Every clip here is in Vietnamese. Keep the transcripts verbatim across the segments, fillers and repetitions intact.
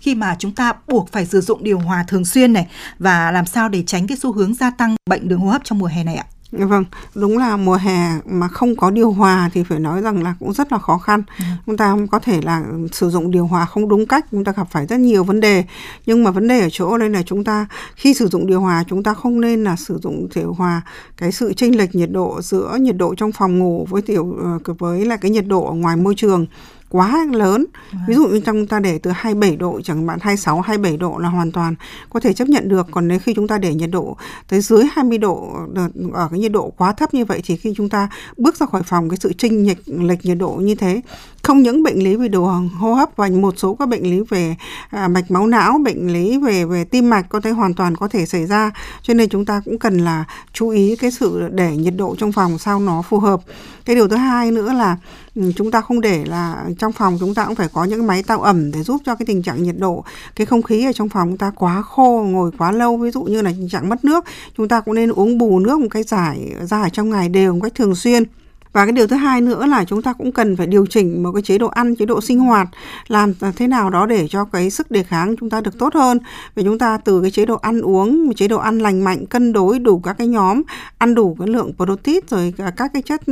khi mà chúng ta buộc phải sử dụng điều hòa thường xuyên này, và làm sao để tránh cái xu hướng gia tăng bệnh đường hô hấp trong mùa hè này ạ? Vâng, đúng là mùa hè mà không có điều hòa thì phải nói rằng là cũng rất là khó khăn. Ừ. Chúng ta có thể là sử dụng điều hòa không đúng cách, chúng ta gặp phải rất nhiều vấn đề. Nhưng mà vấn đề ở chỗ đây là chúng ta khi sử dụng điều hòa, chúng ta không nên là sử dụng điều hòa cái sự chênh lệch nhiệt độ giữa nhiệt độ trong phòng ngủ với tiểu với là cái nhiệt độ ở ngoài môi trường quá lớn. Ví dụ như chúng ta để từ hai mươi bảy độ chẳng hạn, hai mươi sáu, hai mươi bảy độ là hoàn toàn có thể chấp nhận được. Còn nếu khi chúng ta để nhiệt độ tới dưới hai mươi độ, ở cái nhiệt độ quá thấp như vậy, thì khi chúng ta bước ra khỏi phòng, cái sự chênh lệch, lệch nhiệt độ như thế, không những bệnh lý về đường hô hấp và một số các bệnh lý về à, mạch máu não, bệnh lý về về tim mạch có thể hoàn toàn có thể xảy ra. Cho nên chúng ta cũng cần là chú ý cái sự để nhiệt độ trong phòng sao nó phù hợp. Cái điều thứ hai nữa là chúng ta không để là trong phòng chúng ta cũng phải có những máy tạo ẩm để giúp cho cái tình trạng nhiệt độ, cái không khí ở trong phòng chúng ta quá khô, ngồi quá lâu, ví dụ như là tình trạng mất nước, chúng ta cũng nên uống bù nước một cái giải ra ở trong ngày đều một cách thường xuyên. Và cái điều thứ hai nữa là chúng ta cũng cần phải điều chỉnh một cái chế độ ăn, chế độ sinh hoạt, làm thế nào đó để cho cái sức đề kháng chúng ta được tốt hơn. Vì chúng ta từ cái chế độ ăn uống, chế độ ăn lành mạnh, cân đối đủ các cái nhóm, ăn đủ cái lượng protein, rồi các cái chất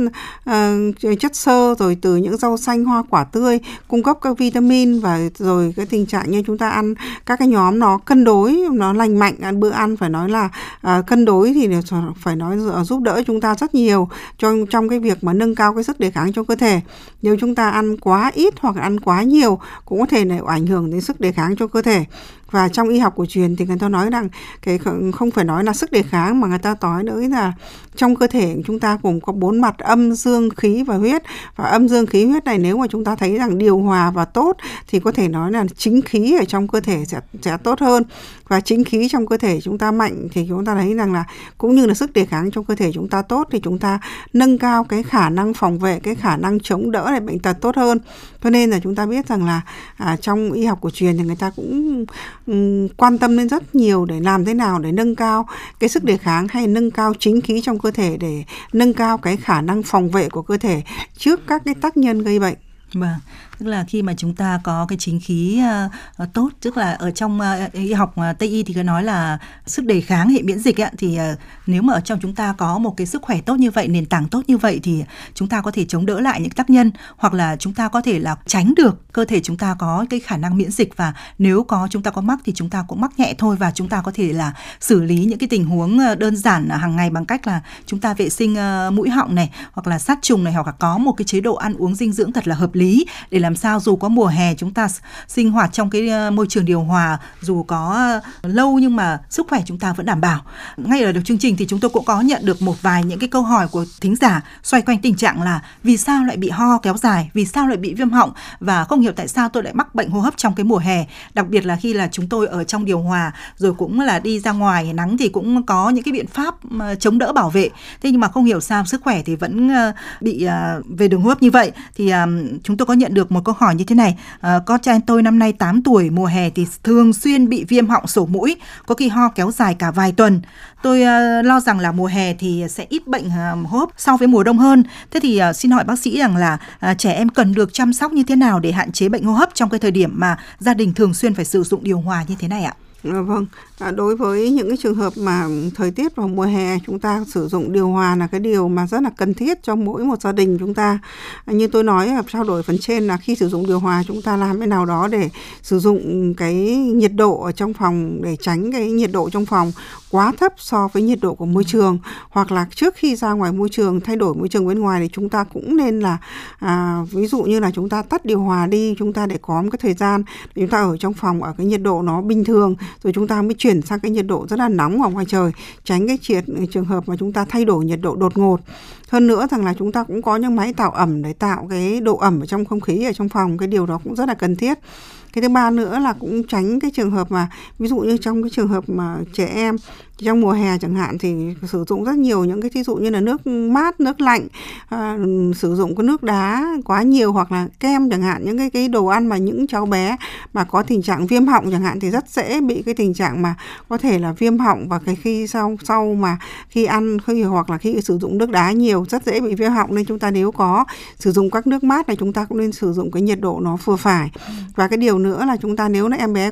uh, chất xơ, rồi từ những rau xanh, hoa quả tươi, cung cấp các vitamin, và rồi cái tình trạng như chúng ta ăn các cái nhóm nó cân đối, nó lành mạnh, ăn bữa ăn phải nói là uh, cân đối thì phải nói giúp đỡ chúng ta rất nhiều trong trong cái việc mà nâng cao cái sức đề kháng cho cơ thể. Nếu chúng ta ăn quá ít hoặc ăn quá nhiều cũng có thể là ảnh hưởng đến sức đề kháng cho cơ thể. Và trong y học cổ truyền thì người ta nói rằng cái không phải nói là sức đề kháng, mà người ta nói nữa là trong cơ thể chúng ta cũng có bốn mặt: âm, dương, khí và huyết. Và âm, dương, khí, huyết này nếu mà chúng ta thấy rằng điều hòa và tốt thì có thể nói là chính khí ở trong cơ thể sẽ sẽ tốt hơn. Và chính khí trong cơ thể chúng ta mạnh thì chúng ta thấy rằng là cũng như là sức đề kháng trong cơ thể chúng ta tốt, thì chúng ta nâng cao cái khả năng phòng vệ, cái khả năng chống đỡ để bệnh tật tốt hơn. Cho nên là chúng ta biết rằng là à, trong y học cổ truyền thì người ta cũng um, quan tâm đến rất nhiều để làm thế nào để nâng cao cái sức đề kháng hay nâng cao chính khí trong cơ thể, để nâng cao cái khả năng phòng vệ của cơ thể trước các cái tác nhân gây bệnh. Vâng, tức là khi mà chúng ta có cái chính khí uh, tốt, tức là ở trong uh, y học uh, Tây y thì có nói là sức đề kháng, hệ miễn dịch ấy, thì uh, nếu mà ở trong chúng ta có một cái sức khỏe tốt như vậy, nền tảng tốt như vậy, thì chúng ta có thể chống đỡ lại những tác nhân, hoặc là chúng ta có thể là tránh được cơ thể chúng ta có cái khả năng miễn dịch, và nếu có chúng ta có mắc thì chúng ta cũng mắc nhẹ thôi, và chúng ta có thể là xử lý những cái tình huống đơn giản hàng ngày bằng cách là chúng ta vệ sinh uh, mũi họng này, hoặc là sát trùng này, hoặc là có một cái chế độ ăn uống dinh dưỡng thật là hợp lý, để làm sao dù có mùa hè chúng ta sinh hoạt trong cái môi trường điều hòa dù có lâu nhưng mà sức khỏe chúng ta vẫn đảm bảo. Ngay ở đầu chương trình thì chúng tôi cũng có nhận được một vài những cái câu hỏi của thính giả xoay quanh tình trạng là vì sao lại bị ho kéo dài, vì sao lại bị viêm họng, và không hiểu tại sao tôi lại mắc bệnh hô hấp trong cái mùa hè, đặc biệt là khi là chúng tôi ở trong điều hòa, rồi cũng là đi ra ngoài nắng thì cũng có những cái biện pháp chống đỡ bảo vệ, thế nhưng mà không hiểu sao sức khỏe thì vẫn bị về đường hô hấp như vậy. Thì chúng tôi có nhận được một câu hỏi như thế này: à, con trai tôi năm nay tám tuổi, mùa hè thì thường xuyên bị viêm họng, sổ mũi, có khi ho kéo dài cả vài tuần. Tôi uh, lo rằng là mùa hè thì sẽ ít bệnh uh, hô hấp so với mùa đông hơn. Thế thì uh, xin hỏi bác sĩ rằng là uh, trẻ em cần được chăm sóc như thế nào để hạn chế bệnh hô hấp trong cái thời điểm mà gia đình thường xuyên phải sử dụng điều hòa như thế này ạ? Vâng, đối với những cái trường hợp mà thời tiết vào mùa hè chúng ta sử dụng điều hòa là cái điều mà rất là cần thiết cho mỗi một gia đình chúng ta. Như tôi nói trao đổi phần trên là khi sử dụng điều hòa chúng ta làm thế nào đó để sử dụng cái nhiệt độ ở trong phòng, để tránh cái nhiệt độ trong phòng quá thấp so với nhiệt độ của môi trường, hoặc là trước khi ra ngoài môi trường, thay đổi môi trường bên ngoài thì chúng ta cũng nên là à, ví dụ như là chúng ta tắt điều hòa đi, chúng ta để có một cái thời gian để chúng ta ở trong phòng ở cái nhiệt độ nó bình thường, rồi chúng ta mới chuyển sang cái nhiệt độ rất là nóng ở ngoài trời, tránh cái triệt, trường hợp mà chúng ta thay đổi nhiệt độ đột ngột. Hơn nữa rằng là chúng ta cũng có những máy tạo ẩm để tạo cái độ ẩm ở trong không khí ở trong phòng, cái điều đó cũng rất là cần thiết. Cái thứ ba nữa là cũng tránh cái trường hợp mà ví dụ như trong cái trường hợp mà trẻ em trong mùa hè chẳng hạn thì sử dụng rất nhiều những cái thí dụ như là nước mát, nước lạnh, à, sử dụng cái nước đá quá nhiều, hoặc là kem chẳng hạn, những cái cái đồ ăn mà những cháu bé mà có tình trạng viêm họng chẳng hạn thì rất dễ bị cái tình trạng mà có thể là viêm họng, và cái khi sau sau mà khi ăn khi hoặc là khi sử dụng nước đá nhiều rất dễ bị viêm họng. Nên chúng ta nếu có sử dụng các nước mát này chúng ta cũng nên sử dụng cái nhiệt độ nó vừa phải. Và cái điều nữa là chúng ta nếu là em bé